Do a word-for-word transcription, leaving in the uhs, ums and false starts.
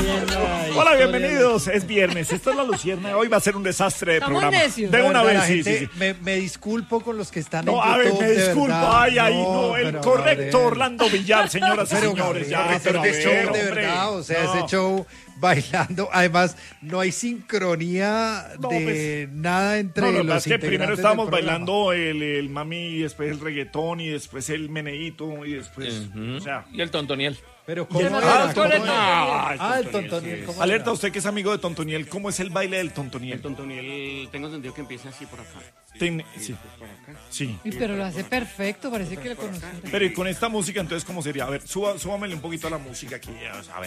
Hola, bienvenidos. Es viernes. Esto es La Lucierna. Hoy va a ser un desastre de Estamos programa. necios. De una verdad, vez, sí, gente, sí, sí. Me, me disculpo con los que están No, en a ver, YouTube, me de disculpo. verdad. Ay, ay, No, no. El pero, correcto Gabriel. Orlando Villar, señoras y Pero, señores. Ya, Gabriel, pero pero a qué ver, show de hombre. verdad, o sea, No. ese show bailando, además no hay sincronía No, de pues, nada entre No, lo que los pasa es que primero integrantes estábamos del programa. bailando el, el mami y después el reggaetón y después el meneíto y después, Ujú. o sea... Y el tontoniel. Pero y ¿cómo el- era? ah, ¿Cómo el era? tontoniel. Ah, Ah, el sí. tontoniel, ¿cómo Alerta, era? usted que es amigo de Tontoniel, ¿cómo es el baile del Tontoniel? El tontoniel, tengo entendido que empieza así por acá. Ten- sí, Por acá. sí. Y pero lo hace perfecto, parece que lo conociera. Pero y con esta música, entonces, ¿cómo sería? A ver, suba, súbamele un poquito a la música aquí. A ver.